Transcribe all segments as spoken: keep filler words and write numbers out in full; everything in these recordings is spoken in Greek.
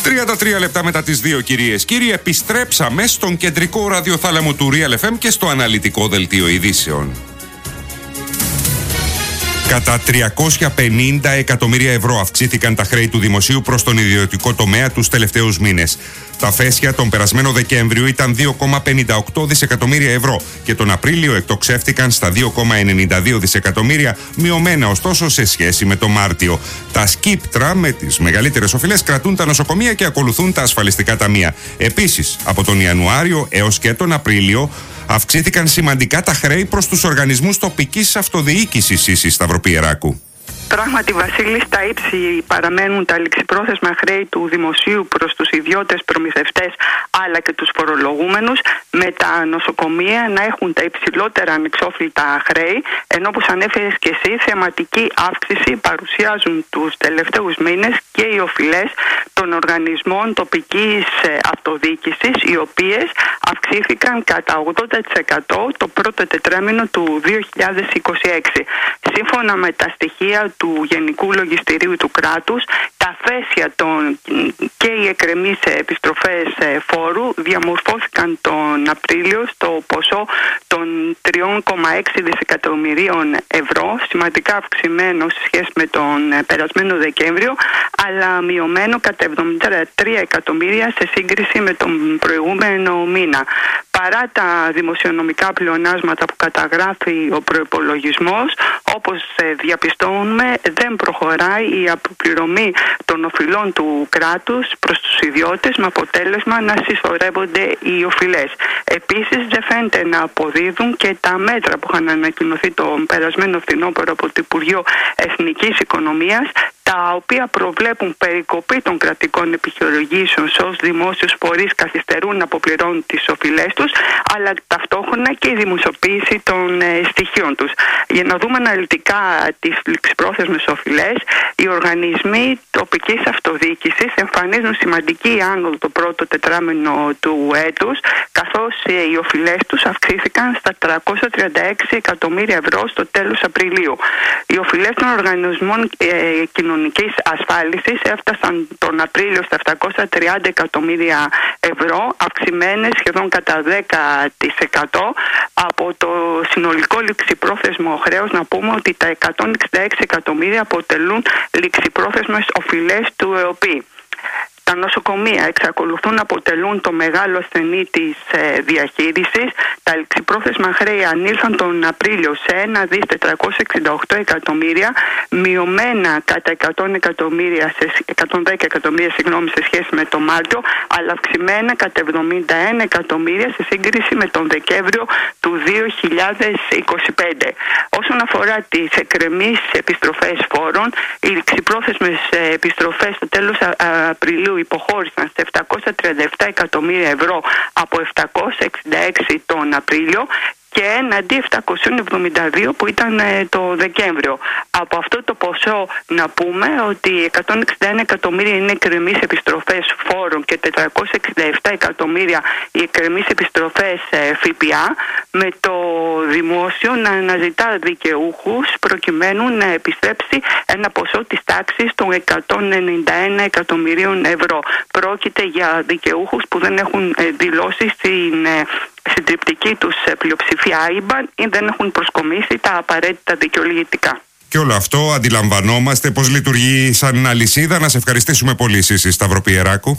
τριάντα τρία λεπτά μετά τις δύο, κυρίες. Κύριοι, επιστρέψαμε στον κεντρικό ραδιοθάλαμο του Real εφ εμ και στο αναλυτικό δελτίο ειδήσεων. Κατά τριακόσια πενήντα εκατομμύρια ευρώ αυξήθηκαν τα χρέη του δημοσίου προς τον ιδιωτικό τομέα τους τελευταίους μήνες. Τα φέσια τον περασμένο Δεκέμβριο ήταν δύο κόμμα πενήντα οκτώ δισεκατομμύρια ευρώ και τον Απρίλιο εκτοξεύτηκαν στα δύο κόμμα ενενήντα δύο δισεκατομμύρια, μειωμένα ωστόσο σε σχέση με τον Μάρτιο. Τα σκύπτρα με τις μεγαλύτερες οφειλές κρατούν τα νοσοκομεία και ακολουθούν τα ασφαλιστικά ταμεία. Επίσης, από τον Ιανουάριο έως και τον Απρίλιο αυξήθηκαν σημαντικά τα χρέη προς τους οργανισμούς τοπικής αυτοδιοίκησης ίσης Σταυροπιεράκου. Πράγματι, Βασίλη, στα ύψη παραμένουν τα ληξιπρόθεσμα χρέη του δημοσίου προς τους ιδιώτες προμηθευτές αλλά και τους φορολογούμενους, με τα νοσοκομεία να έχουν τα υψηλότερα ανεξόφλητα χρέη, ενώ όπως ανέφερες και εσύ, θεματική αύξηση παρουσιάζουν τους τελευταίους μήνες και οι οφειλές των οργανισμών τοπικής αυτοδιοίκησης, οι οποίες αυξήθηκαν κατά ογδόντα τοις εκατό το πρώτο τετράμινο του δύο χιλιάδες είκοσι έξι. Σύμφωνα με τα στοιχεία του Γενικού Λογιστηρίου του κράτους, τα φέσια των, και οι εκκρεμείς επιστροφές φόρου διαμορφώθηκαν τον Απρίλιο στο ποσό των τρία κόμμα έξι δισεκατομμυρίων ευρώ, σημαντικά αυξημένο σε σχέση με τον περασμένο Δεκέμβριο, αλλά μειωμένο κατά εβδομήντα τρία εκατομμύρια σε σύγκριση με τον προηγούμενο μήνα. Παρά τα δημοσιονομικά πλεονάσματα που καταγράφει ο προϋπολογισμός, όπως διαπιστώνουμε, δεν προχωράει η αποπληρωμή των οφειλών του κράτους προς τους ιδιώτες, με αποτέλεσμα να συσσωρεύονται οι οφειλές. Επίσης, δεν φαίνεται να αποδίδουν και τα μέτρα που είχαν ανακοινωθεί τον περασμένο φθινόπωρο από το Υπουργείο Εθνικής Οικονομίας, τα οποία προβλέπουν περικοπή των κρατικών επιχορηγήσεων σε όσους δημόσιους φορείς καθυστερούν να αποπληρώνουν τις οφειλές τους, αλλά ταυτόχρονα και η δημοσιοποίηση των ε, στοιχείων τους. Για να δούμε αναλυτικά τις ληξιπρόθεσμες οφειλές, οι οργανισμοί τοπικής αυτοδιοίκησης εμφανίζουν σημαντική άνοδο το πρώτο τετράμινο του έτους, καθώς ε, οι οφειλές τους αυξήθηκαν στα τριακόσια τριάντα έξι εκατομμύρια ευρώ στο τέλος Απριλίου. Οι οφειλές των οργανισμών ε, κοινωνικής ασφάλισης έφτασαν τον Απρίλιο στα επτακόσια τριάντα εκατομμύρια ευρώ, αυξημένες σχεδόν κατά δέκα τοις εκατό. Από το συνολικό ληξιπρόθεσμο χρέος να πούμε ότι τα εκατόν εξήντα έξι εκατομμύρια αποτελούν ληξιπρόθεσμες οφειλές του ΕΟΠΗ. Τα νοσοκομεία εξακολουθούν να αποτελούν το μεγάλο ασθενή της ε, διαχείρισης. Τα ληξιπρόθεσμα χρέη ανήλθαν τον Απρίλιο σε ένα δις τετρακόσια εξήντα οκτώ εκατομμύρια, μειωμένα κατά εκατό εκατομμύρια σε, εκατόν δέκα εκατομμύρια συγγνώμη, σε σχέση με τον Μάρτιο, αλλά αυξημένα κατά εβδομήντα ένα εκατομμύρια σε σύγκριση με τον Δεκέμβριο του δύο χιλιάδες είκοσι πέντε. Όσον αφορά τις εκκρεμείς επιστροφές φόρων, οι ληξιπρόθεσμες επιστροφές στο τέλος Απριλίου υποχώρησαν σε επτακόσια τριάντα επτά εκατομμύρια ευρώ από επτακόσια εξήντα έξι τον Απρίλιο και έναντι επτακόσια εβδομήντα δύο που ήταν το Δεκέμβριο. Από αυτό το ποσό να πούμε ότι εκατόν εξήντα ένα εκατομμύρια είναι εκκρεμείς επιστροφές φόρων και τετρακόσια εξήντα επτά εκατομμύρια οι εκκρεμείς επιστροφές ΦΠΑ, με το δημόσιο να αναζητά δικαιούχους προκειμένου να επιστρέψει ένα ποσό της τάξης των εκατόν ενενήντα ένα εκατομμυρίων ευρώ. Πρόκειται για δικαιούχους που δεν έχουν δηλώσει στην συντριπτική τους πλειοψηφία άιμπαν ή δεν έχουν προσκομίσει τα απαραίτητα δικαιολογητικά. Και όλο αυτό αντιλαμβανόμαστε πώς λειτουργεί σαν αλυσίδα. Να σε ευχαριστήσουμε πολύ, Σύση Σταυροπιεράκου.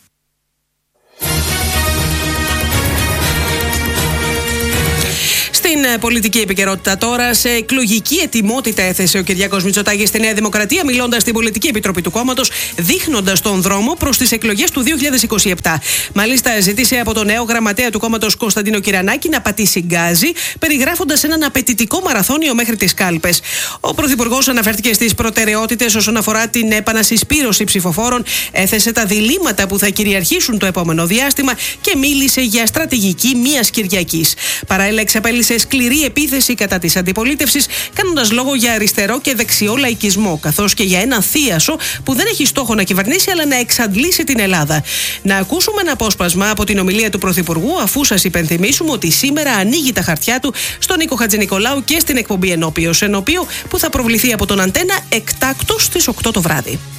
Στην πολιτική επικαιρότητα τώρα, σε εκλογική ετοιμότητα έθεσε ο Κυριάκος Μητσοτάκης στη Νέα Δημοκρατία, μιλώντας στην Πολιτική Επιτροπή του κόμματος, δείχνοντας τον δρόμο προς τις εκλογές του δύο χιλιάδες είκοσι επτά. Μάλιστα, ζήτησε από τον νέο γραμματέα του κόμματος Κωνσταντίνο Κυρανάκη να πατήσει γκάζι, περιγράφοντας έναν απαιτητικό μαραθώνιο μέχρι τις κάλπες. Ο Πρωθυπουργός αναφέρθηκε στις προτεραιότητες όσον αφορά την επανασυσπήρωση ψηφοφόρων, έθεσε τα διλήμματα που θα κυριαρχήσουν το επόμενο διάστημα και μίλησε για στρατηγική μίας Κυριακής. Παράλληλα, εξαπέλυσε σκληρή επίθεση κατά της αντιπολίτευσης, κάνοντας λόγο για αριστερό και δεξιό λαϊκισμό, καθώς και για έναν θίασο που δεν έχει στόχο να κυβερνήσει αλλά να εξαντλήσει την Ελλάδα. Να ακούσουμε ένα απόσπασμα από την ομιλία του Πρωθυπουργού, αφού σας υπενθυμίσουμε ότι σήμερα ανοίγει τα χαρτιά του στον Νίκο Χατζηνικολάου και στην εκπομπή Ενώπιος, ενώπιο που θα προβληθεί από τον Αντένα εκτάκτως στις οκτώ το βράδυ.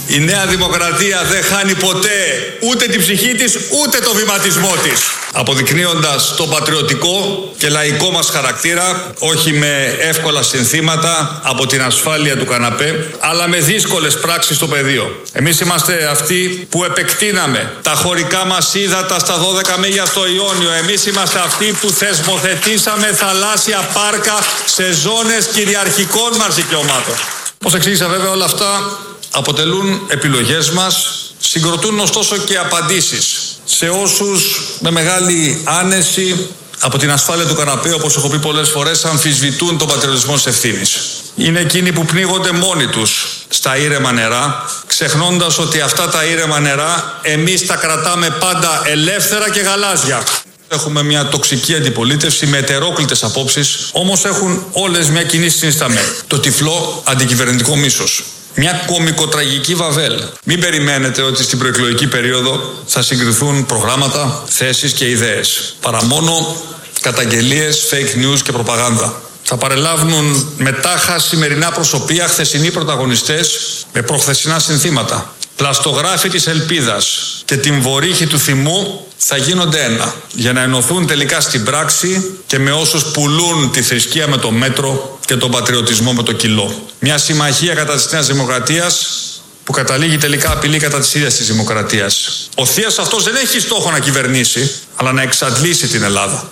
Η Νέα Δημοκρατία δεν χάνει ποτέ ούτε την ψυχή της, ούτε το βηματισμό της. Αποδεικνύοντας το πατριωτικό και λαϊκό μας χαρακτήρα, όχι με εύκολα συνθήματα από την ασφάλεια του καναπέ, αλλά με δύσκολες πράξεις στο πεδίο. Εμείς είμαστε αυτοί που επεκτείναμε τα χωρικά μας ύδατα στα δώδεκα μίλια στο Ιόνιο. Εμείς είμαστε αυτοί που θεσμοθετήσαμε θαλάσσια πάρκα σε ζώνες κυριαρχικών μας δικαιωμάτων. Όπως εξήγησα, βέβαια, όλα αυτά αποτελούν επιλογές μας, συγκροτούν ωστόσο και απαντήσεις σε όσους με μεγάλη άνεση από την ασφάλεια του καναπέ, όπως έχω πει πολλές φορές, αμφισβητούν τον πατριωτισμό της ευθύνης. Είναι εκείνοι που πνίγονται μόνοι τους στα ήρεμα νερά, ξεχνώντας ότι αυτά τα ήρεμα νερά εμείς τα κρατάμε πάντα ελεύθερα και γαλάζια. Έχουμε μια τοξική αντιπολίτευση με ετερόκλητες απόψεις, όμως έχουν όλες μια κοινή συνισταμένη: το τυφλό αντικυβερνητικό μίσος. Μια κωμικοτραγική βαβέλ. Μην περιμένετε ότι στην προεκλογική περίοδο θα συγκριθούν προγράμματα, θέσεις και ιδέες, παρά μόνο καταγγελίες, fake news και προπαγάνδα. Θα παρελάβουν μετάχα σημερινά προσωπία, χθεσινοί πρωταγωνιστές με προχθεσινά συνθήματα. Πλαστογράφοι της ελπίδας και την βορύχη του θυμού θα γίνονται ένα, για να ενωθούν τελικά στην πράξη και με όσους πουλούν τη θρησκεία με το μέτρο και τον πατριωτισμό με το κιλό. Μια συμμαχία κατά της Νέας Δημοκρατίας που καταλήγει τελικά απειλή κατά της ίδιας της δημοκρατίας. Ο Θείας αυτός δεν έχει στόχο να κυβερνήσει, αλλά να εξαντλήσει την Ελλάδα.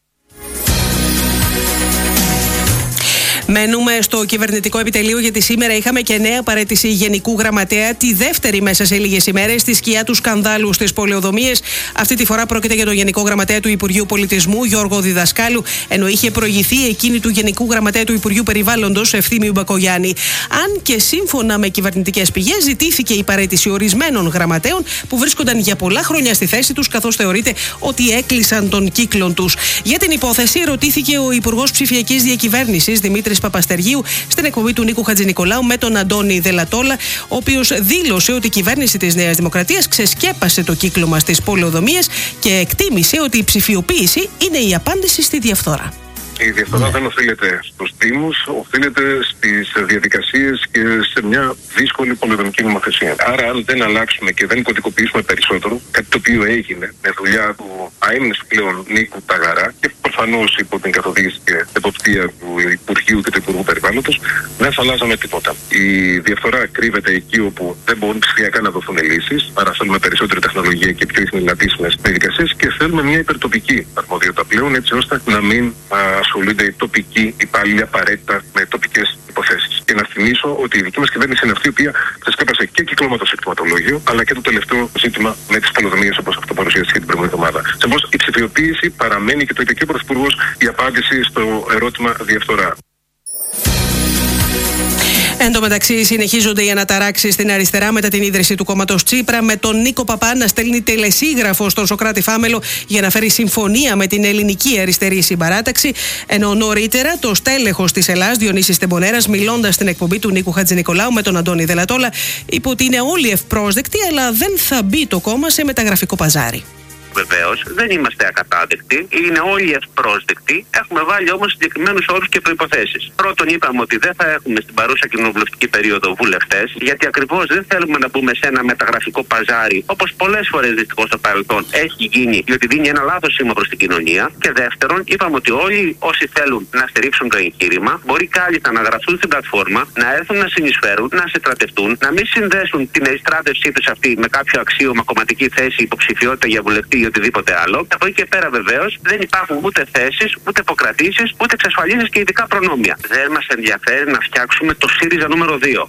Μένουμε στο κυβερνητικό επιτελείο, γιατί σήμερα είχαμε και νέα παραίτηση Γενικού Γραμματέα, τη δεύτερη μέσα σε λίγες ημέρες, στη σκιά του σκανδάλου στις πολεοδομίες. Αυτή τη φορά πρόκειται για τον Γενικό Γραμματέα του Υπουργείου Πολιτισμού, Γιώργο Διδασκάλου, ενώ είχε προηγηθεί εκείνη του Γενικού Γραμματέα του Υπουργείου Περιβάλλοντος, Ευθύμιου Μπακογιάννη. Αν και σύμφωνα με κυβερνητικές πηγές, ζητήθηκε η παραίτηση ορισμένων γραμματέων που βρίσκονταν για πολλά χρόνια στη θέση τους, καθώς θεωρείται ότι έκλεισαν τον κύκλο τους. Για την υπόθεση ρωτήθηκε ο Υπουργός Ψηφιακής Διακυβέρνησης, Δημήτρης Παπαστεργίου, στην εκπομπή του Νίκου Χατζηνικολάου με τον Αντώνη Δελατόλα, ο οποίος δήλωσε ότι η κυβέρνηση της Νέας Δημοκρατίας ξεσκέπασε το κύκλωμα στις πολεοδομίες και εκτίμησε ότι η ψηφιοποίηση είναι η απάντηση στη διαφθορά. Η διαφθορά δεν οφείλεται στους Δήμους, οφείλεται στις διαδικασίες και σε μια δύσκολη πολεοδομική νομοθεσία. Άρα, αν δεν αλλάξουμε και δεν κωδικοποιήσουμε περισσότερο, κάτι το οποίο έγινε με δουλειά του αείμνηστου πλέον Νίκου Ταγαρά και προφανώς υπό την καθοδήγηση και εποπτεία του Υπουργείου και του Υπουργού Περιβάλλοντος, δεν θα αλλάζαμε τίποτα. Η διαφθορά κρύβεται εκεί όπου δεν μπορούν ψηφιακά να δοθούν λύσεις. Άρα, θέλουμε περισσότερη τεχνολογία και πιο ειχνηλατήσιμες διαδικασίες και θέλουμε μια υπερτοπική αρμοδιότητα πλέον, έτσι ώστε να μην ασχολούνται οι τοπικοί υπάλληλοι απαραίτητα με τοπικές υποθέσεις. Και να θυμίσω ότι η δική μας κυβέρνηση είναι αυτή η οποία ξεσκέπασε και κυκλώματο σε κτηματολόγιο, αλλά και το τελευταίο ζήτημα με τις πολεοδομίες, όπως αυτό παρουσιάστηκε την προηγούμενη εβδομάδα. Συνεπώς, η ψηφιοποίηση παραμένει, και το είπε και ο Πρωθυπουργός, η απάντηση στο ερώτημα διαφθορά. Εν τω μεταξύ, συνεχίζονται οι αναταράξεις στην αριστερά μετά την ίδρυση του κόμματος Τσίπρα, με τον Νίκο Παπά να στέλνει τελεσίγραφο στον Σωκράτη Φάμελο για να φέρει συμφωνία με την ελληνική αριστερή συμπαράταξη. Ενώ νωρίτερα το στέλεχος της Ελλάδας, Διονύσης Τεμπονέρας, μιλώντας στην εκπομπή του Νίκου Χατζηνικολάου με τον Αντώνη Δελατόλα, είπε ότι είναι όλοι ευπρόσδεκτοι, αλλά δεν θα μπει το κόμμα σε μεταγραφικό παζάρι. Βεβαίως, δεν είμαστε ακατάδεκτοι, είναι όλοι ευπρόσδεκτοι. Έχουμε βάλει όμως συγκεκριμένους όρους και προϋποθέσεις. Πρώτον, είπαμε ότι δεν θα έχουμε στην παρούσα κοινοβουλευτική περίοδο βουλευτές, γιατί ακριβώς δεν θέλουμε να μπούμε σε ένα μεταγραφικό παζάρι, όπως πολλές φορές δυστυχώς στο παρελθόν έχει γίνει, διότι δίνει ένα λάθος σήμα προς την κοινωνία. Και δεύτερον, είπαμε ότι όλοι όσοι θέλουν να στηρίξουν το εγχείρημα μπορεί κάλλιστα να γραφτούν στην πλατφόρμα, να έρθουν να συνεισφέρουν, να συστρατευτούν, να μην συνδέσουν την ειστράτευσή τους αυτή με κάποιο αξίωμα, κομματική θέση, υποψηφιότητα για βουλευτή ή οτιδήποτε άλλο. Από εκεί και πέρα, βεβαίως, δεν υπάρχουν ούτε θέσεις, ούτε υποκρατήσεις, ούτε εξασφαλίσεις και ειδικά προνόμια. Δεν μας ενδιαφέρει να φτιάξουμε το ΣΥΡΙΖΑ νούμερο δύο.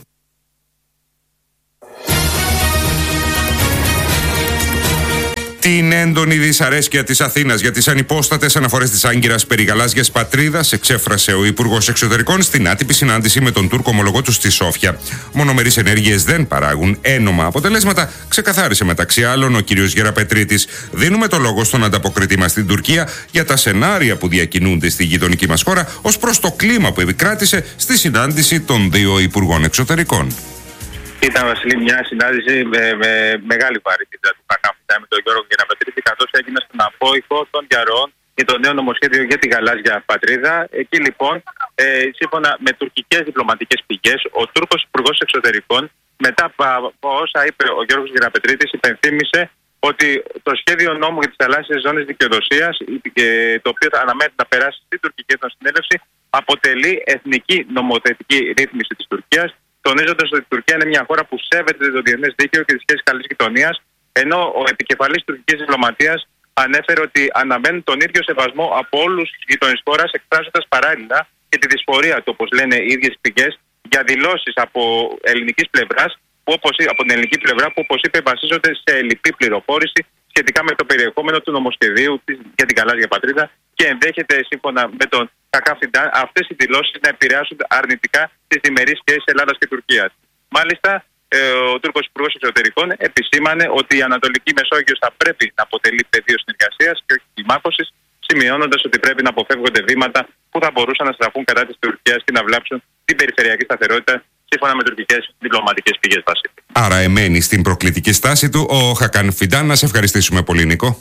Την έντονη δυσαρέσκεια της Αθήνας για τις ανυπόστατες αναφορές της Άγκυρας περί γαλάζιας πατρίδας εξέφρασε ο Υπουργός Εξωτερικών στην άτυπη συνάντηση με τον Τούρκο ομολογό του στη Σόφια. Μονομερείς ενέργειες δεν παράγουν ένομα αποτελέσματα, ξεκαθάρισε μεταξύ άλλων ο κ. Γεραπετρίτης. Δίνουμε το λόγο στον ανταποκριτή μας στην Τουρκία για τα σενάρια που διακινούνται στη γειτονική μας χώρα ως προς το κλίμα που επικράτησε στη συνάντηση των δύο Υπουργών Εξωτερικών. Ήταν, Βασίλη, μια συνάντηση με, με μεγάλη βαρύτητα του Πανάφητα με τον Γιώργο Γεραπετρίτη, καθώς έγινε στον απόϊχο των διαρροών για το νέο νομοσχέδιο για τη γαλάζια πατρίδα. Εκεί λοιπόν, ε, σύμφωνα με τουρκικές διπλωματικές πηγές, ο Τούρκος Υπουργός Εξωτερικών μετά από όσα είπε ο Γιώργος Γεραπετρίτης, υπενθύμησε ότι το σχέδιο νόμου για τις θαλάσσιες ζώνες δικαιοδοσίας, το οποίο αναμένεται να περάσει στην τουρκική εθνοσυνέλευση, αποτελεί εθνική νομοθετική ρύθμιση της Τουρκίας, τονίζοντας ότι η Τουρκία είναι μια χώρα που σέβεται το διεθνές δίκαιο και τις σχέσεις καλής γειτονίας, ενώ ο επικεφαλής τουρκικής διπλωματίας ανέφερε ότι αναμένουν τον ίδιο σεβασμό από όλους τους γείτονες χώρας, εκφράζοντας παράλληλα και τη δυσφορία του, όπως λένε οι ίδιες πηγές, για δηλώσεις από ελληνικής πλευράς, που όπως, από την ελληνική πλευρά, που όπως είπε βασίζονται σε ελλειπή πληροφόρηση σχετικά με το περιεχόμενο του νομοσχεδίου για την γαλάζια πατρίδα και ενδέχεται, σύμφωνα με τον Χακάν Φιντάν, αυτές οι δηλώσεις να επηρεάσουν αρνητικά τις διμερείς σχέσεις Ελλάδας και Τουρκίας. Μάλιστα, ο Τούρκος Υπουργός Εξωτερικών επισήμανε ότι η Ανατολική Μεσόγειος θα πρέπει να αποτελεί πεδίο συνεργασίας και όχι κλιμάκωσης, σημειώνοντας ότι πρέπει να αποφεύγονται βήματα που θα μπορούσαν να στραφούν κατά της Τουρκίας και να βλάψουν την περιφερειακή σταθερότητα, σύμφωνα με τουρκικές διπλωματικές πηγές. Άρα εμένει στην προκλητική στάση του ο Χακάν Φιντάν. Να σε ευχαριστήσουμε πολύ, Νίκο.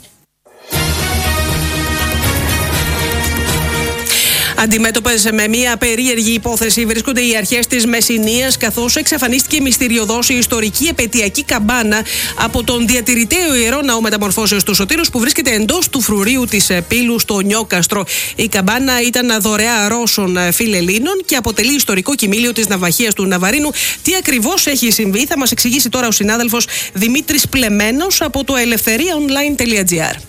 Αντιμέτωπες με μια περίεργη υπόθεση βρίσκονται οι αρχές της Μεσσηνίας, καθώς εξαφανίστηκε μυστηριωδώς η ιστορική επαιτειακή καμπάνα από τον διατηρηταίο Ιερό Ναό Μεταμορφώσεως του Σωτήρους, που βρίσκεται εντός του φρουρίου της Πύλου στο Νιόκαστρο. Η καμπάνα ήταν δωρεά Ρώσων φιλελλήνων και αποτελεί ιστορικό κοιμήλιο της ναυαχίας του Ναβαρίνου. Τι ακριβώς έχει συμβεί θα μας εξηγήσει τώρα ο συνάδελφος Δημήτρης Πλεμένος από το ελευθερία online τελεία τζι άρ.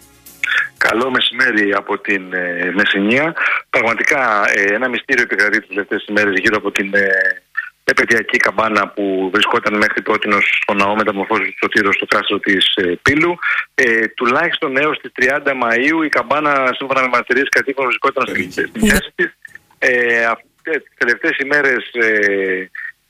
Καλό μεσημέρι από την ε, Μεσσηνία. Πραγματικά ε, ένα μυστήριο επικρατεί τις τελευταίες ημέρες γύρω από την ε, επαιτειακή καμπάνα που βρισκόταν μέχρι τότε στο Ναό Μεταμορφώσεως του Σωτήρου στο κάστρο της ε, Πύλου. Ε, τουλάχιστον έως τις τριάντα Μαΐου η καμπάνα, σύμφωνα με μαρτυρίες κατοίκων, βρισκόταν στην θέση της. Ε, αυτές τις τελευταίες ημέρες ε,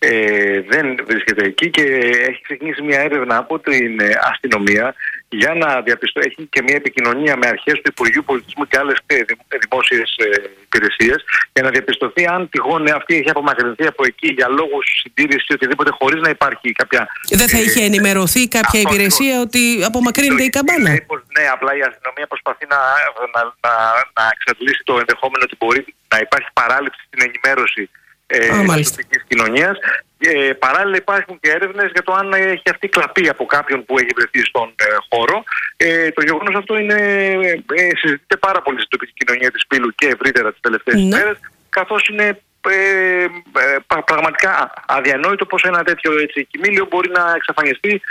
ε, δεν βρίσκεται εκεί και έχει ξεκινήσει μια έρευνα από την ε, αστυνομία για να διαπιστώσει, έχει και μια επικοινωνία με αρχές του Υπουργείου Πολιτισμού και άλλες δημόσιες υπηρεσίες για να διαπιστωθεί αν τυχόν αυτή έχει απομακρυνθεί από εκεί για λόγους συντήρησης ή οτιδήποτε, χωρίς να υπάρχει κάποια... Δεν θα είχε ενημερωθεί κάποια αυτό, υπηρεσία αυτό, ότι απομακρύνεται η καμπάνα? Ναι, ναι, απλά η αστυνομία προσπαθεί να, να, να, να εξαντλήσει το ενδεχόμενο ότι μπορεί να υπάρχει παράληψη στην ενημέρωση της τοπικής κοινωνίας. Ε, παράλληλα υπάρχουν και έρευνες για το αν έχει αυτή κλαπεί από κάποιον που έχει βρεθεί στον ε, χώρο. Ε, το γεγονός αυτό είναι, ε, συζητείται πάρα πολύ στην τοπική κοινωνία της Πύλου και ευρύτερα τις τελευταίες ναι. μέρες, καθώς είναι ε, ε, πραγματικά αδιανόητο πως ένα τέτοιο έτσι, κοιμήλιο μπορεί να εξαφανιστεί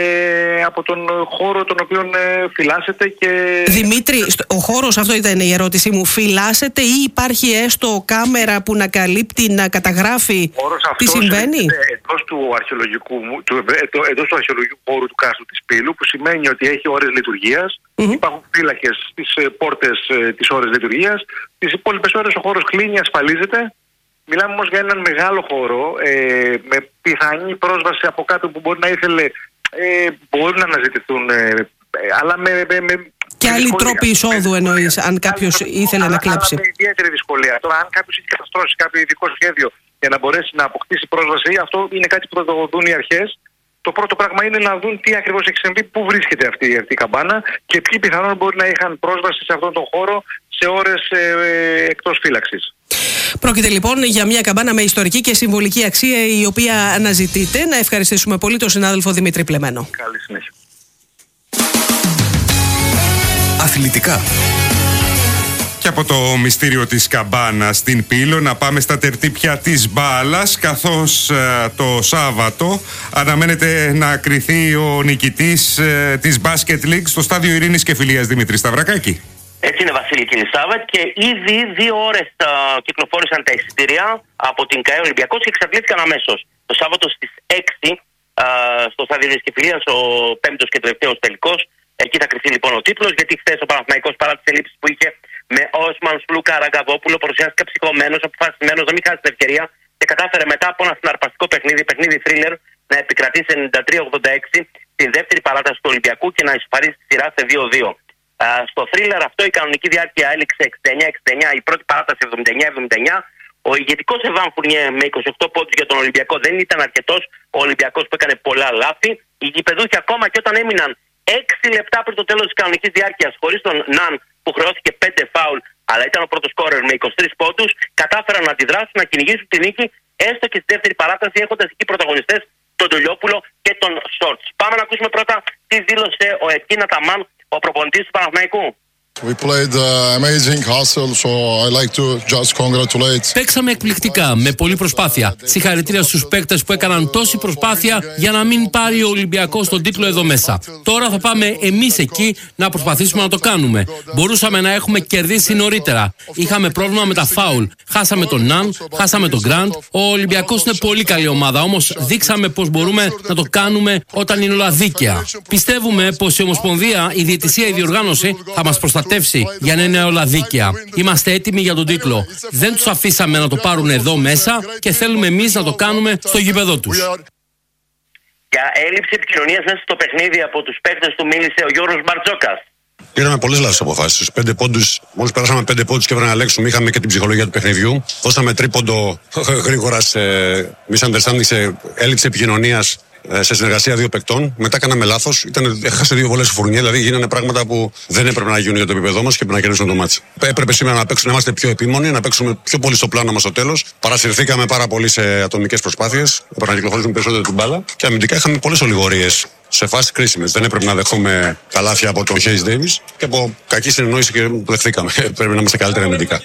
ε, από τον χώρο τον οποίο ε, φυλάσσεται. Και... Δημήτρη, ο χώρος, αυτό ήταν η ερώτησή μου, φυλάσσεται ή υπάρχει έστω κάμερα που να καλύπτει, να καταγράφει τι συμβαίνει? Εντός του αρχαιολογικού, του, εντός του αρχαιολογικού χώρου του κάστρου της Πύλου, που σημαίνει ότι έχει ώρες λειτουργίας, mm-hmm. υπάρχουν φύλακες στις πόρτες της ώρες λειτουργίας, τις υπόλοιπες ώρες ο χώρος κλείνει, ασφαλίζεται. Μιλάμε όμως για έναν μεγάλο χώρο ε, με πιθανή πρόσβαση από κάποιον που μπορεί να ήθελε, ε, μπορεί να αναζητηθούν, ε, ε, αλλά με, με, με και άλλοι τρόποι εισόδου εννοείς, αν κάποιος ήθελε να κλέψει? Αλλά με ιδιαίτερη δυσκολία. Τώρα, αν κάποιος έχει καταστρώσει κάποιο ειδικό σχέδιο για να μπορέσει να αποκτήσει πρόσβαση, αυτό είναι κάτι που θα το δουν οι αρχές. Το πρώτο πράγμα είναι να δουν τι ακριβώς έχει συμβεί, πού βρίσκεται αυτή, αυτή η καμπάνα και ποιοι πιθανόν μπορεί να είχαν πρόσβαση σε αυτόν τον χώρο σε ώρες ε, εκτός φύλαξης. Πρόκειται λοιπόν για μια καμπάνα με ιστορική και συμβολική αξία, η οποία αναζητείται. Να ευχαριστήσουμε πολύ τον συνάδελφο Δημήτρη Πλεμένο. Καλή συνέχεια. Αθλητικά. Και από το μυστήριο της καμπάνας στην Πύλο να πάμε στα τερτύπια της μπάλας, καθώς ε, το Σάββατο αναμένεται να κριθεί ο νικητής ε, της Basket League στο στάδιο Ειρήνης και Φιλίας. Δημήτρη Σταυρακάκη. Έτσι είναι, Βασίλη Κιλισάβετ, και ήδη δύο ώρες uh, κυκλοφόρησαν τα εισιτήρια από την ΚΑΕ Ολυμπιακός και εξαντλήθηκαν αμέσως. Το Σάββατο στις έξι uh, στο στάδιο Ειρήνης και Φιλίας, ο πέμπτος και τελευταίος τελικός. Εκεί θα κρυφθεί λοιπόν ο τίτλος, γιατί χθες ο Παναθηναϊκός, παρά τις ελλείψεις που είχε με Όσμαν Σλούκα Ραγκαβόπουλο, παρουσιάστηκε ψυχωμένος, αποφασισμένος να μην χάσει την ευκαιρία και κατάφερε μετά από ένα συναρπαστικό παιχνίδι, παιχνίδι θρίλερ, να επικρατήσει ενενήντα τρία ογδόντα έξι τη δεύτερη παράταση του Ολυμπιακού και να εισπαρίσει τη σειρά σε δύο δύο. Uh, στο θρίλερ αυτό η κανονική διάρκεια έληξε εξήντα εννιά εξήντα εννιά, η πρώτη παράταση εβδομήντα εννιά εβδομήντα εννιά. Ο ηγετικός Εβάν Φουρνιέ με είκοσι οκτώ πόντους για τον Ολυμπιακό δεν ήταν αρκετός. Ο Ολυμπιακός που έκανε πολλά λάθη. Οι γηπεδούχοι, ακόμα και όταν έμειναν έξι λεπτά πριν το τέλος της κανονικής διάρκειας, χωρίς τον Ναν που χρεώθηκε πέντε φάουλ, αλλά ήταν ο πρώτος σκόρερ με είκοσι τρεις πόντους, κατάφεραν να αντιδράσουν, να κυνηγήσουν τη νίκη, έστω και στη δεύτερη παράταση, έχοντας εκεί πρωταγωνιστές τον Τολιόπουλο και τον Σόρτς. Πάμε να ακούσουμε πρώτα τι δήλωσε ο Εκίν Αταμάν, ο προπονητής του Παναθηναϊκού. We played uh, amazing hustle, so I like to just congratulate. Παίξαμε εκπληκτικά, με πολλή προσπάθεια. Συγχαρητήρια στους παίκτες που έκαναν τόση προσπάθεια για να μην πάρει ο Ολυμπιακός τον τίτλο εδώ μέσα. Τώρα θα πάμε εμείς εκεί να προσπαθήσουμε να το κάνουμε. Μπορούσαμε να έχουμε κερδίσει νωρίτερα. Είχαμε πρόβλημα με τα φάουλ. Χάσαμε τον Ναν, χάσαμε τον Γκραντ. Ο Ολυμπιακός είναι πολύ καλή ομάδα, όμως δείξαμε πως μπορούμε να το κάνουμε όταν είναι όλα δίκαια. Πιστεύουμε πως η Ομοσπονδία, η διαιτησία, η διοργάνωση θα μας προστατεύσει για να είναι όλα δίκαια. Είμαστε έτοιμοι για τον τίτλο. Δεν τους αφήσαμε να το πάρουν εδώ μέσα και θέλουμε εμείς να το κάνουμε στο γήπεδο τους. Για έλλειψη επικοινωνίας μέσα στο παιχνίδι από τους παίκτες του μίλησε ο Γιώργος Μπαρτζόκας. Πήραμε πολλές λάθος αποφάσεις. Πέντε πόντους, μόλις περάσαμε πέντε πόντους και έπρεπε να ελέγξουμε, είχαμε και την ψυχολογία του παιχνιδιού. Δώσαμε τρίποντο γρήγορα σε misunderstanding, σε έλλειψη επικοινωνίας, σε συνεργασία δύο παικτών. Μετά κάναμε λάθος. Έχασε δύο βολές Φουρνιέ, δηλαδή γίνανε πράγματα που δεν έπρεπε να γίνουν για το επίπεδό μας και πρέπει να κερδίσουν το μάτσο. Έπρεπε σήμερα να παίξουμε, να είμαστε πιο επίμονοι, να παίξουμε πιο πολύ στο πλάνο μας στο τέλος. Παρασυρθήκαμε πάρα πολύ σε ατομικές προσπάθειες. Έπρεπε να κυκλοφορήσουμε περισσότερο την μπάλα. Και αμυντικά είχαμε πολλές ολιγορίες σε φάσεις κρίσιμες. Δεν έπρεπε να δεχθούμε καλάθια από τον Χέις Ντέιβις και από κακή συνεννόηση και δεχθήκαμε. Πρέπει να είμαστε καλύτεροι αμυντικά.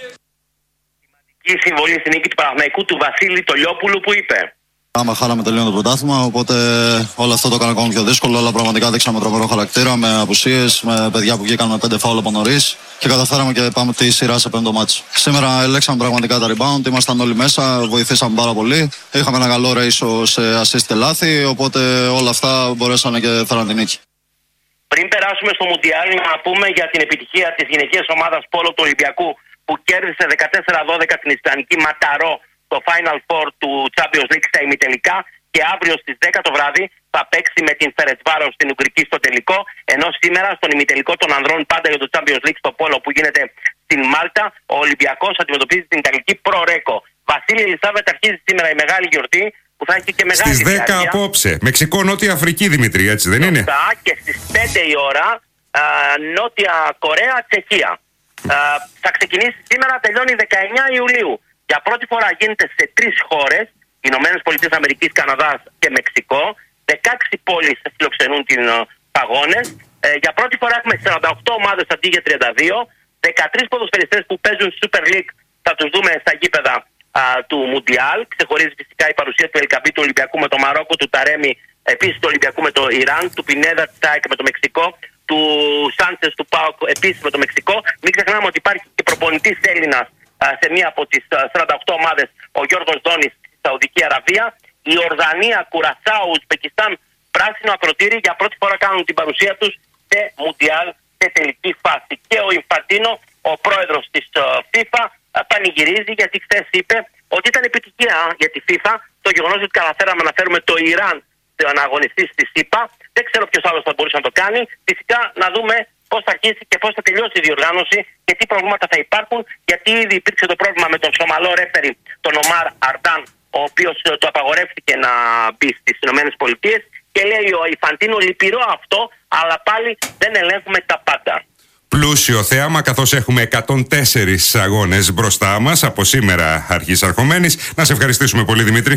Η συμβολή στην νίκη του Παναθηναϊκού του Βασίλη Τολιόπουλου που είπε. Άμα χάλαμε τελείω το πρωτάθλημα, οπότε όλο αυτό το έκανε ακόμα πιο δύσκολο. Αλλά πραγματικά δείξαμε τρομερό χαρακτήρα με απουσίες, με παιδιά που βγήκαν με πέντε φάουλ από νωρίς και καταφέραμε και πάμε τη σειρά σε πέμπτο μάτσο. Σήμερα ελέγξαμε πραγματικά τα rebound, ήμασταν όλοι μέσα, βοηθήσαμε πάρα πολύ. Είχαμε ένα καλό ratio σε assist και λάθη, οπότε όλα αυτά μπορέσανε και φέραν την νίκη. Πριν περάσουμε στο Μουντιάλ, να πούμε για την επιτυχία της γυναικείας ομάδας Πόλο του Ολυμπιακού που κέρδισε δεκατέσσερα δώδεκα την Ισπανική Ματαρό το Final Four του Champions League στα ημιτελικά και αύριο στις δέκα το βράδυ θα παίξει με την Φερετσβάρος στην Ουγγρική στο τελικό, ενώ σήμερα στον ημιτελικό των ανδρών πάντα για το Champions League στο Πόλο που γίνεται στην Μάλτα, ο Ολυμπιακός αντιμετωπίζει την Ιταλική Προρέκο. Βασίλη Ελισάβετ, αρχίζει σήμερα η μεγάλη γιορτή που θα έχει και μεγάλη στις δέκα διάρκεια. Απόψε, Μεξικό, Νότια Αφρική, Δημητρή, έτσι δεν είναι? Και στις πέντε η ώρα α, Νότια Κορέα, Τσεχία. Α, θα ξεκινήσει σήμερα, τελειώνει δεκαεννιά Ιουλίου. Για πρώτη φορά γίνεται σε τρεις χώρες, Ηνωμένες Πολιτείες Αμερικής, Καναδάς και Μεξικό. δεκαέξι πόλεις φιλοξενούν την αγώνες. Ε, για πρώτη φορά έχουμε σαράντα οκτώ ομάδες αντί για τριάντα δύο. δεκατρείς ποδοσφαιριστές που παίζουν Super League θα τους δούμε στα γήπεδα α, του Μουντιάλ. Ξεχωρίζει φυσικά η παρουσία του Ελκαμπή του Ολυμπιακού με το Μαρόκο, του Ταρέμι επίσης του Ολυμπιακού με το Ιράν, του Πινέδα της ΑΕΚ με το Μεξικό, του Σάντσες του ΠΑΟΚ επίσης με το Μεξικό. Μην ξεχνάμε ότι υπάρχει και προπονητής Έλληνας σε μία από τις σαράντα οκτώ ομάδες, ο Γιώργος Δόνης στη Σαουδική Αραβία. Η Ορδανία, Κουρασάου, Ουσμπεκιστάν, πράσινο ακροτήρι για πρώτη φορά κάνουν την παρουσία τους σε Μουντιάλ, σε τελική φάση. Και ο Ινφαντίνο, ο πρόεδρος της FIFA, πανηγυρίζει γιατί χθες είπε ότι ήταν επιτυχία για τη FIFA το γεγονός ότι καταφέραμε να φέρουμε το Ιράν να αγωνιστεί στη ΣΥΠΑ. Δεν ξέρω ποιος άλλος θα μπορούσε να το κάνει. Φυσικά να δούμε πώς θα αρχίσει και πώς θα τελειώσει η διοργάνωση και τι προβλήματα θα υπάρχουν, γιατί ήδη υπήρξε το πρόβλημα με τον Σομαλό ρέφερη, τον Ομάρ Αρντάν, ο οποίος το απαγορεύτηκε να μπει στις ΗΠΑ και λέει ο Ινφαντίνο, λυπηρό αυτό, αλλά πάλι δεν ελέγχουμε τα πάντα. Πλούσιο θέαμα, καθώς έχουμε εκατόν τέσσερις αγώνες μπροστά μας από σήμερα αρχής αρχομένης. Να σε ευχαριστήσουμε πολύ, Δημήτρη.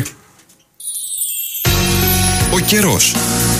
Ο καιρός.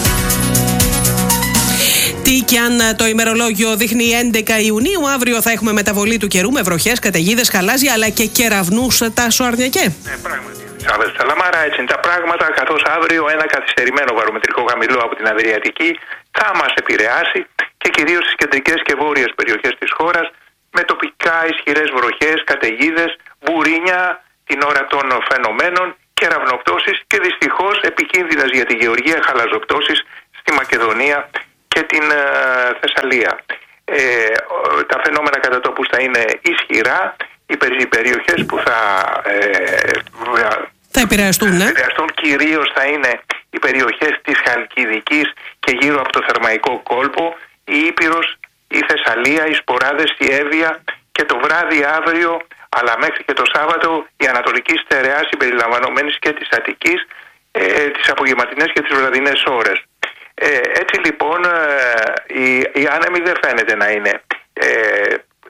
Τι κι αν το ημερολόγιο δείχνει έντεκα Ιουνίου, αύριο θα έχουμε μεταβολή του καιρού με βροχές, καταιγίδες, χαλάζια αλλά και κεραυνούς. Τάσο Αρνιακέ. Ναι, πράγματι. Σάββατο Σαλαμάρα, έτσι είναι τα πράγματα, καθώς αύριο ένα καθυστερημένο βαρομετρικό χαμηλό από την Αδριατική θα μας επηρεάσει και κυρίως στις κεντρικές και βόρειες περιοχές της χώρας με τοπικά ισχυρές βροχές, καταιγίδες, μπουρίνια την ώρα των φαινομένων, κεραυνοπτώσεις και δυστυχώς επικίνδυνες για τη γεωργία χαλαζοπτώσεις στη Μακεδονία και την ε, Θεσσαλία. Ε, τα φαινόμενα κατά τόπους θα είναι ισχυρά. Οι, οι περιοχές που θα, ε, θα επηρεαστούν, ναι. επηρεαστούν κυρίως θα είναι οι περιοχές της Χαλκιδικής και γύρω από το Θερμαϊκό κόλπο, η Ήπειρος, η Θεσσαλία, οι Σποράδες, η Εύβοια και το βράδυ αύριο, αλλά μέχρι και το Σάββατο, η Ανατολική Στερεά συμπεριλαμβανομένης και της Αττικής, ε, τις απογευματινές και τις βραδινές ώρες. Ε, έτσι λοιπόν ε, η, η άνεμη δεν φαίνεται να είναι ε,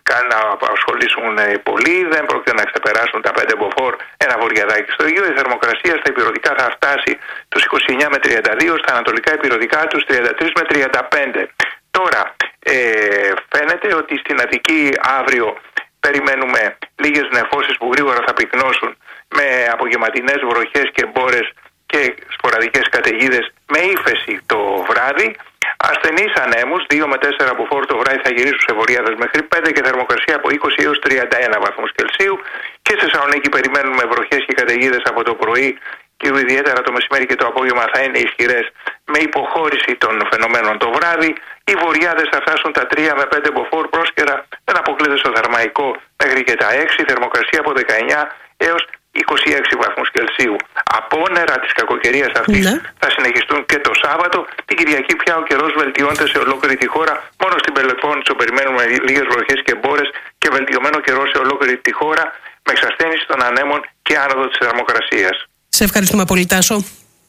να απασχολήσουν πολύ, δεν πρόκειται να ξεπεράσουν τα πέντε μποφόρ ένα βορειαδάκι στο Αιγαίο. Η θερμοκρασία στα ηπειρωτικά θα φτάσει τους είκοσι εννιά με τριάντα δύο, στα ανατολικά ηπειρωτικά τους τριάντα τρία με τριάντα πέντε. Τώρα, ε, φαίνεται ότι στην Αττική αύριο περιμένουμε λίγες νεφώσεις που γρήγορα θα πυκνώσουν με απογευματινές βροχές και μπόρες και σποραδικές καταιγίδες με ύφεση το βράδυ. Ασθενείς ανέμους, δύο με τέσσερα από φόρ το βράδυ θα γυρίσουν σε βορειάδες μέχρι πέντε και θερμοκρασία από είκοσι έως τριάντα ένα βαθμούς Κελσίου. Και σε Θεσσαλονίκη περιμένουμε βροχές και καταιγίδες από το πρωί και ιδιαίτερα το μεσημέρι και το απόγευμα θα είναι ισχυρές με υποχώρηση των φαινομένων το βράδυ. Οι βορειάδες θα φτάσουν τα τρία με πέντε μποφόρ, πρόσκαιρα δεν αποκλείεται στο Θερμαϊκό μέχρι και τα έξι, θερμοκρασία από δεκαεννιά έως είκοσι έξι βαθμούς Κελσίου. Απόνερα της κακοκαιρίας αυτής ναι. θα συνεχιστούν και το Σάββατο. Την Κυριακή πια ο καιρός βελτιώνεται σε ολόκληρη τη χώρα. Μόνο στην Πελοπόννησο περιμένουμε λίγες βροχές και μπόρες και βελτιωμένο καιρό σε ολόκληρη τη χώρα με εξασθένιση των ανέμων και άνοδο της θερμοκρασίας. Σε ευχαριστούμε πολύ, Τάσο.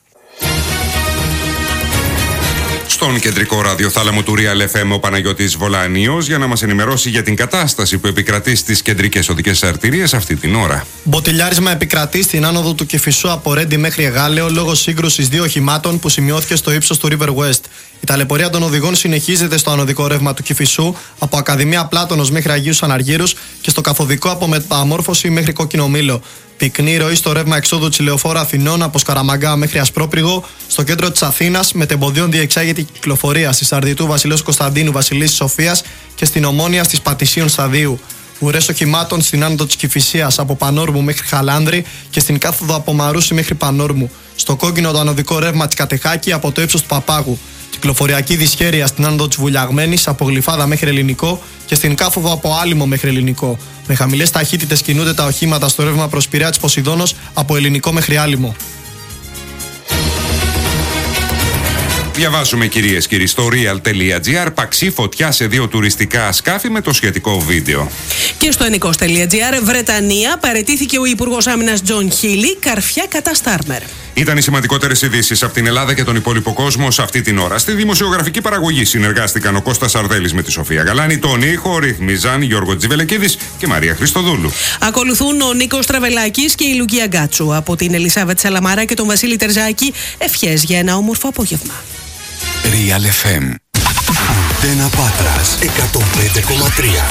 Στον κεντρικό ραδιοθάλαμο του Real εφ εμ ο Παναγιώτης Βολανίος για να μας ενημερώσει για την κατάσταση που επικρατεί στις κεντρικές οδικές αρτηρίες αυτή την ώρα. Μποτιλιάρισμα επικρατεί στην άνοδο του Κηφισού από Ρέντι μέχρι Εγάλεο λόγω σύγκρουσης δύο οχημάτων που σημειώθηκε στο ύψος του River West. Η ταλαιπωρία των οδηγών συνεχίζεται στο ανωδικό ρεύμα του Κηφισού από Ακαδημία Πλάτωνος μέχρι Αγίους Αναργύρους και στο καθοδικό από Μεταμόρφωση μέχρι Κόκκινο Μήλο. Πυκνή ροή στο ρεύμα εξόδου της Λεωφόρου Αθηνών από Σκαραμαγκά μέχρι Ασπρόπρυγο, στο κέντρο της Αθήνας μετεμποδίων διεξάγεται η κυκλοφορία στη Σαρδιτού Βασιλέως Κωνσταντίνου Βασιλίσσης Σοφίας και στην Ομόνια στις Πατησίων Σταδίου. Ουρές οχημάτων στην άνοδο της Κηφισίας από Πανόρμου μέχρι Χαλάνδρη και στην κάθοδο από Μαρούσι μέχρι Πανόρμου. Στο κόκκινο το ανωδικό ρεύμα της Κατεχάκη από το ύψος του Παπάγου. Κυκλοφοριακή δυσχέρεια στην άνοδο της Βουλιαγμένης από Γλυφάδα μέχρι Ελληνικό και στην κάθοδο από Άλυμο μέχρι Ελληνικό. Με χαμηλές ταχύτητες κινούνται τα οχήματα στο ρεύμα προς Πειραιά της Ποσειδώνος από Ελληνικό μέχρι Άλυμο. Διαβάζουμε κυρίες και κύριοι στο real.gr παξί φωτιά σε δύο τουριστικά σκάφη με το σχετικό βίντεο. Και στο ενικός.gr Βρετανία παραιτήθηκε ο Υπουργός Άμυνας Τζον Χίλι, καρφιά κατά Στάρμερ. Ήταν οι σημαντικότερες ειδήσεις από την Ελλάδα και τον υπόλοιπο κόσμο σε αυτή την ώρα. Στη δημοσιογραφική παραγωγή συνεργάστηκαν ο Κώστας Σαρδέλης με τη Σοφία Γαλάνη, τον ήχο ρυθμίζαν Γιώργο Τζιβελεκίδης και Μαρία Χριστοδούλου. Ακολουθούν ο Νίκος Τραβελάκης και η Λουκία Γκάτσου. Από την Ελισάβετ Σαλαμάρα και τον Βασίλη Τερζάκη, ευχές για ένα όμορφο απόγευμα. Real εφ εμ. Αντένα Πάτρας εκατόν πέντε κόμμα τρία.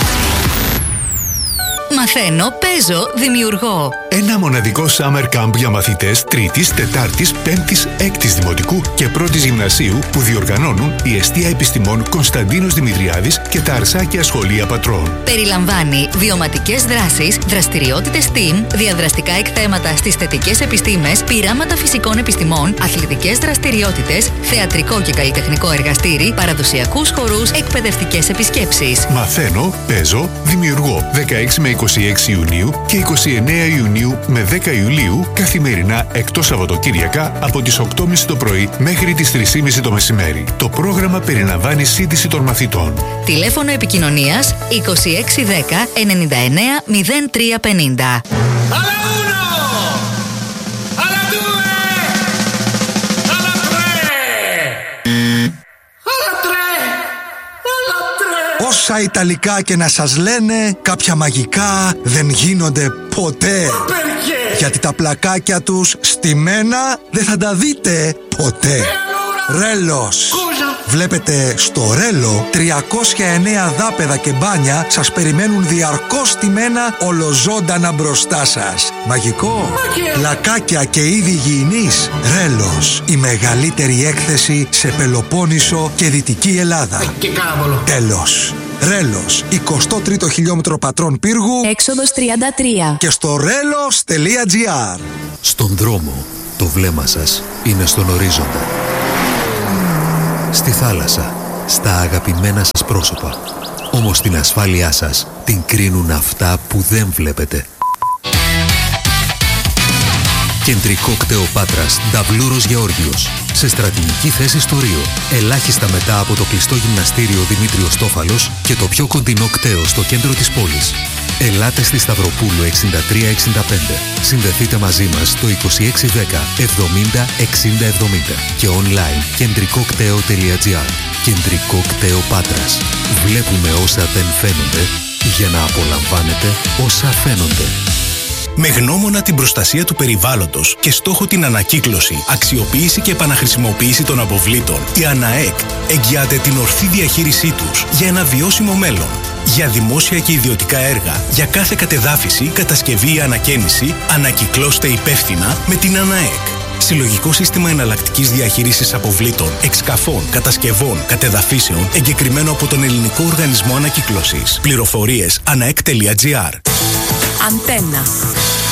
Μαθαίνω, παίζω, δημιουργώ. Ένα μοναδικό summer camp για μαθητές τρίτης, τετάρτης, πέμπτης, έκτης δημοτικού και πρώτης γυμνασίου που διοργανώνουν η Εστία Επιστημών Κωνσταντίνος Δημητριάδης και τα Αρσάκια Σχολεία Πατρών. Περιλαμβάνει βιωματικές δράσεις, δραστηριότητες STEAM, διαδραστικά εκθέματα στις θετικές επιστήμες, πειράματα φυσικών επιστημών, αθλητικές δραστηριότητες, θεατρικό και καλλιτεχνικό εργαστήρι, παραδοσιακούς χορούς, εκπαιδευτικές επισκέψεις. Μαθαίνω, παίζω, δημιουργώ. δεκαέξι με είκοσι έξι Ιουνίου και είκοσι εννέα Ιουνίου με δέκα Ιουλίου καθημερινά εκτός Σαββατοκύριακα από τις οκτώ και μισή το πρωί μέχρι τις τρεις και μισή το μεσημέρι. Το πρόγραμμα περιλαμβάνει σύντηση των μαθητών. Τηλέφωνο επικοινωνίας είκοσι έξι δέκα ενενήντα εννέα μηδέν τρία πενήντα. Όσα Ιταλικά και να σας λένε, κάποια μαγικά δεν γίνονται ποτέ. Γιατί τα πλακάκια τους στημένα δεν θα τα δείτε ποτέ. Ρέλος. Βλέπετε στο Ρέλο τριακόσια εννέα δάπεδα και μπάνια σας περιμένουν διαρκώς στημένα ολοζώντανα μπροστά σας. Μαγικό. Πλακάκια και είδη υγιεινής. Ρέλος. Η μεγαλύτερη έκθεση σε Πελοπόννησο και Δυτική Ελλάδα. Και κάβολο. Τέλος. Ρέλος, εικοστό τρίτο χιλιόμετρο Πατρών Πύργου, έξοδος τριάντα τρία. Και στο ρέλος τελεία τζι άρ. Στον δρόμο, το βλέμμα σας είναι στον ορίζοντα. Στη θάλασσα, στα αγαπημένα σας πρόσωπα. Όμως την ασφάλειά σας την κρίνουν αυτά που δεν βλέπετε. Κεντρικό κτέο Πάτρας, Νταβλούρος Γεώργιος. Σε στρατηγική θέση στο Ρίο. Ελάχιστα μετά από το κλειστό γυμναστήριο Δημήτριος Τόφαλος και το πιο κοντινό κτέο στο κέντρο της πόλης. Ελάτε στη Σταυροπούλου εξήντα τρία εξήντα πέντε. Συνδεθείτε μαζί μας στο είκοσι έξι δέκα εβδομήντα εξήντα εβδομήντα και online κεντρικό κτέο τελεία τζι άρ. Κεντρικό κτέο Πάτρας. Βλέπουμε όσα δεν φαίνονται για να απολαμβάνετε όσα φαίνονται. Με γνώμονα την προστασία του περιβάλλοντος και στόχο την ανακύκλωση, αξιοποίηση και επαναχρησιμοποίηση των αποβλήτων, η ΑΝΑΕΚ εγγυάται την ορθή διαχείρισή τους για ένα βιώσιμο μέλλον. Για δημόσια και ιδιωτικά έργα, για κάθε κατεδάφιση, κατασκευή ή ανακαίνιση, ανακυκλώστε υπεύθυνα με την ΑΝΑΕΚ. Συλλογικό σύστημα εναλλακτικής διαχείρισης αποβλήτων, εξκαφών, κατασκευών, κατεδαφίσεων, εγκεκριμένο από τον Ελληνικό Οργανισμό Ανακύκλωσης. Πληροφορίες anaek τελεία gr. Αντένα.